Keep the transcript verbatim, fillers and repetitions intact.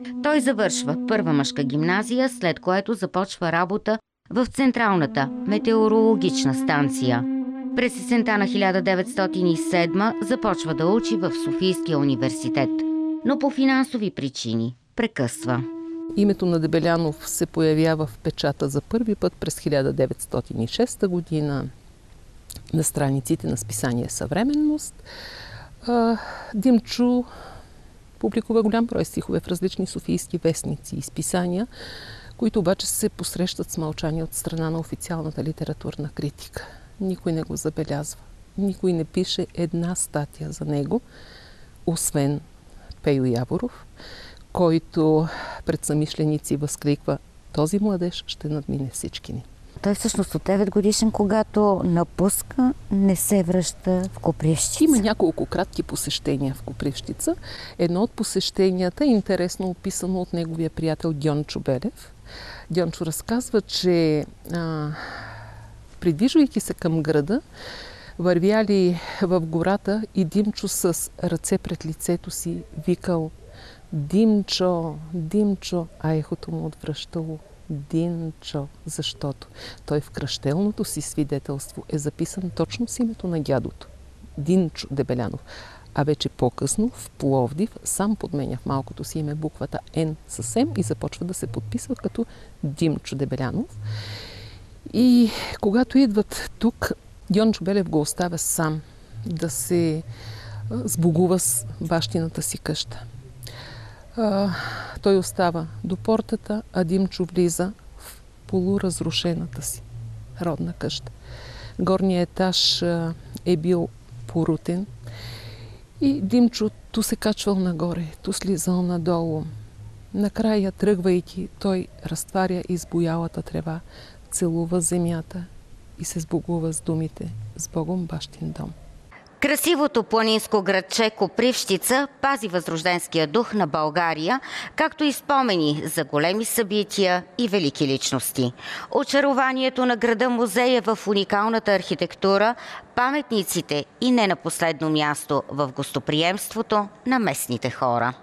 Той завършва първа мъжка гимназия, след което започва работа в Централната метеорологична станция. През есента на хиляда деветстотин и седма започва да учи в Софийския университет, но по финансови причини прекъсва. Името на Дебелянов се появява в печата за първи път през хиляда деветстотин и шеста година на страниците на списание Съвременност. Димчо публикува голям брой стихове в различни софийски вестници и списания, които обаче се посрещат с мълчание от страна на официалната литературна критика. Никой не го забелязва. Никой не пише една статия за него, освен Пейо Яворов, който пред съмишленици възкликва: този младеж ще надмине всички ни. Той всъщност от девет годишен, когато напуска, не се връща в Копривщица. Има няколко кратки посещения в Копривщица. Едно от посещенията е интересно описано от неговия приятел Дьончо Белев. Дьончо разказва, че а, придвижвайки се към града, вървяли в гората и Димчо с ръце пред лицето си викал: Димчо, Димчо, а ехото му отвръщало: Динчо, защото той в кръщелното си свидетелство е записан точно с името на дядото – Динчо Дебелянов. А вече по-късно в Пловдив сам подменя в малкото си име буквата Н със М и започва да се подписва като Димчо Дебелянов. И когато идват тук, Дьончо Белев го оставя сам да се сбогува с бащината си къща. А, той остава до портата, а Димчо влиза в полуразрушената си родна къща. Горният етаж а, е бил порутен и Димчо ту се качвал нагоре, ту слизал надолу. Накрая, тръгвайки, той разтваря избоялата трева, целува земята и се сбогува с думите: с Богом, бащин дом. Красивото планинско градче Копривщица пази възрожденския дух на България, както и спомени за големи събития и велики личности. Очарованието на града-музей е в уникалната архитектура, паметниците и не на последно място в гостоприемството на местните хора.